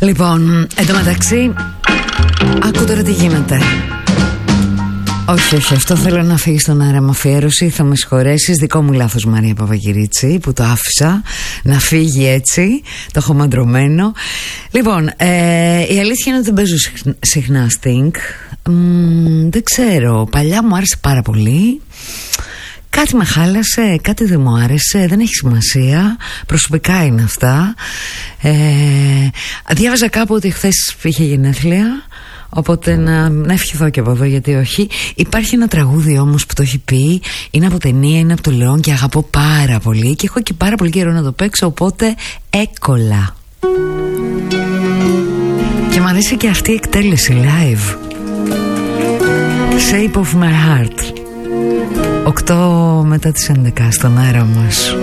Λοιπόν, εντωμεταξύ, άκου τώρα τι γίνεται. Όχι, αυτό θέλω να φύγει στον αέρα με αφιέρωση. Θα με συγχωρέσεις, δικό μου λάθος Μαρία Παπακυρίτσι, που το άφησα να φύγει έτσι. Το έχω μαντρωμένο. Λοιπόν, η αλήθεια είναι ότι δεν παίζω συχνά Sting. Δεν ξέρω, παλιά μου άρεσε πάρα πολύ. Κάτι με χάλασε, κάτι δεν μου άρεσε, δεν έχει σημασία. Προσωπικά είναι αυτά. Διάβαζα κάπου ότι χθες είχε γενέθλια, οπότε να ευχηθώ και από εδώ, γιατί όχι. Υπάρχει ένα τραγούδι όμως που το έχει πει, είναι από ταινία, είναι από το Λεόν και αγαπώ πάρα πολύ και έχω και πάρα πολύ καιρό να το παίξω, οπότε έκολα. Και μου αρέσει και αυτή η εκτέλεση live. Shape of my heart. 8 μετά τις 11 στον αέρα μας.